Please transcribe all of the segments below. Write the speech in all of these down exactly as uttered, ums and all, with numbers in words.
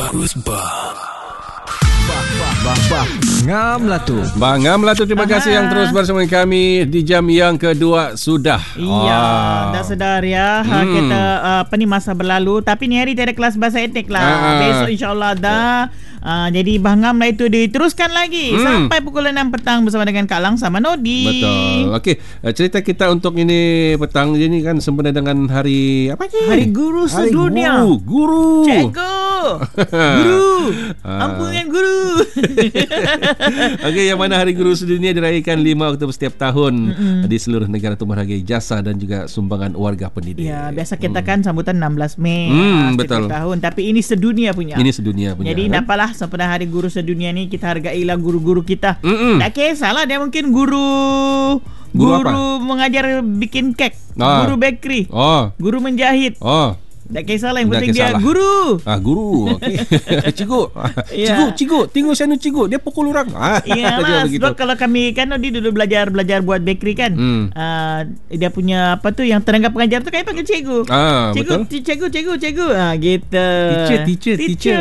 Bagus bah. Bah, bah, bah, bah. Ngam lah tu. Bang Ngam lah tu, terima Aha. kasih yang terus bersama kami di jam yang kedua sudah. Iya, Wah. dah sedar ya. Ha, Hmm. kita uh, apa ni masa berlalu, tapi ni hari tiada kelas bahasa etnik lah. Ah. Besok insya-Allah dah. Uh, jadi Bang Ngam lah itu diteruskan lagi Hmm. sampai pukul enam petang bersama dengan Kak Lang sama Nodi. Betul. Okey, uh, cerita kita untuk ini petang ini kan sempena dengan hari apa ni? Hari Guru Hari Sedunia. Guru. Guru. Cikgu. Guru. Ah. Ampunkan guru. Okey, yang mana Hari Guru Sedunia dirayakan lima Oktober setiap tahun Mm-mm. di seluruh negara untuk menghargai jasa dan juga sumbangan warga pendidik. Ya, biasa kita kan sambutan enam belas Mei Hmm, ah, betul. setiap tahun, tapi ini sedunia punya. Ini sedunia punya. Jadi kan? nampaklah sempena Hari Guru Sedunia ni kita hargailah guru-guru kita. Mm-mm. Tak kisahlah dia mungkin guru Guru apa? guru mengajar bikin kek, Ah. guru bakery, Oh. guru menjahit. Oh. Tak kisahlah, yang Tak penting dia kisahlah. guru. Ah, guru. Okey. Cikgu. Ya. Cikgu, cikgu, tengok sana cikgu, dia pukul orang. Ah, Iyalah, begitu. sebab kalau kami kan dia dulu belajar belajar buat bakery kan. Hmm. Uh, dia punya apa tu yang tenaga pengajar tu kami panggil cikgu. Ah, cikgu, betul. ci- cikgu, cikgu, cikgu. Ah, gitu. Teacher, teacher, teacher.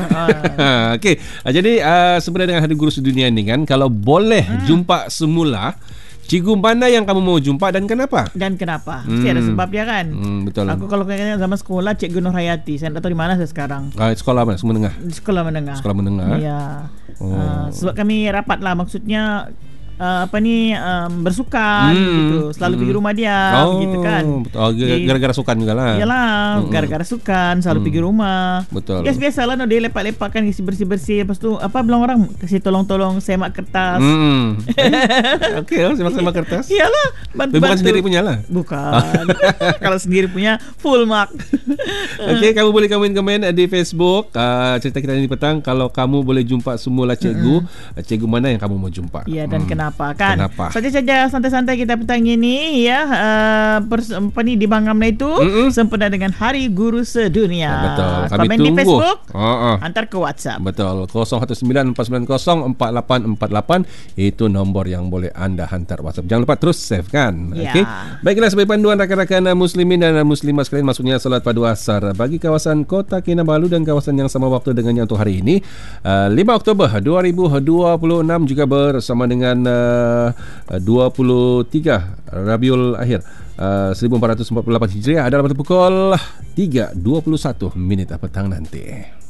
Ah. Okey, ah, jadi uh, sebenarnya dengan Hari Guru Sedunia ni kan, kalau boleh hmm. jumpa semula, cikgu mana yang kamu mau jumpa dan kenapa? Dan kenapa? Mesti Hmm. ada sebab dia kan. Hmm, betul. Aku kalau kayaknya zaman sekolah Cikgu Nur Hayati. Saya tak tahu di mana saya sekarang. Ah, sekolah mana? Sekolah menengah. Di sekolah menengah. Sekolah menengah. Ya. Oh. Uh, sebab kami rapat lah, maksudnya uh, apa ni um, bersukan Hmm. gitu. Selalu Hmm. pergi rumah dia Oh, gitu kan. betul. Oh, Jadi- gara-gara sukan juga lah. Yalah, Mm-mm. gara-gara sukan selalu Hmm. pergi rumah. Betul. Biasa-biasalah no, dia lepak-lepak kan, isi bersih-bersih. Lepas tu apa bilang orang kasih tolong-tolong semak kertas. Hmm. Okey, oh, semak-semak kertas. Iyalah, Tapi bantu-bantu. bukan sendiri punya lah. Bukan. Kalau sendiri punya full mark. Okey, kamu boleh komen-komen di Facebook uh, cerita kita ini petang. Kalau kamu boleh jumpa semula cikgu, mm-hmm. cikgu mana yang kamu mau jumpa? Ya, dan Hmm. kenapa kan? Kenapa? Saja-saja santai-santai kita petang ini ya, uh, pers- apa ni di Bang Ngam itu Mm-mm. sempena dengan Hari Guru Sedunia. Ah, betul. Kami Komen tunggu. di Facebook, Oh, oh. hantar ke WhatsApp. Betul. kosong satu sembilan empat sembilan kosong empat lapan empat lapan itu nombor yang boleh anda hantar WhatsApp. Jangan lupa terus save kan. Ya. Okey. Baiklah, sebagai panduan rakan-rakan muslimin dan muslimat sekalian, maksudnya solat padu asar bagi kawasan Kota Kinabalu dan kawasan yang sama waktu dengannya untuk hari ini uh, lima Oktober dua ribu dua puluh enam juga bersama dengan uh, dua puluh tiga Rabiul Akhir uh, seribu empat ratus empat puluh lapan Hijriah adalah pada pukul tiga dua puluh satu minit petang nanti.